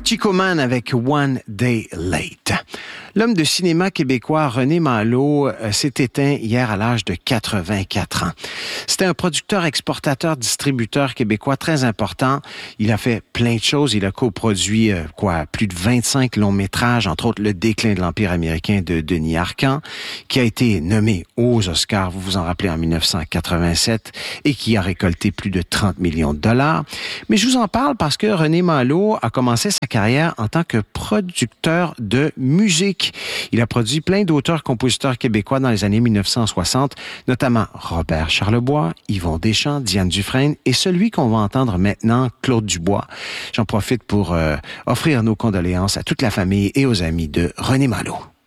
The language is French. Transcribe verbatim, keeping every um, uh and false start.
Chico Man avec One Day Late. L'homme de cinéma québécois René Malo euh, s'est éteint hier à l'âge de quatre-vingt-quatre ans. C'était un producteur, exportateur, distributeur québécois très important. Il a fait plein de choses. Il a coproduit euh, quoi, plus de vingt-cinq longs métrages, entre autres Le déclin de l'Empire américain de Denis Arcand, qui a été nommé aux Oscars, vous vous en rappelez, en dix-neuf cent quatre-vingt-sept, et qui a récolté plus de trente millions de dollars. Mais je vous en parle parce que René Malo a commencé sa carrière en tant que producteur de musique. Il a produit plein d'auteurs-compositeurs québécois dans les années dix-neuf cent soixante, notamment Robert Charlebois, Yvon Deschamps, Diane Dufresne et celui qu'on va entendre maintenant, Claude Dubois. J'en profite pour euh, offrir nos condoléances à toute la famille et aux amis de René Malo.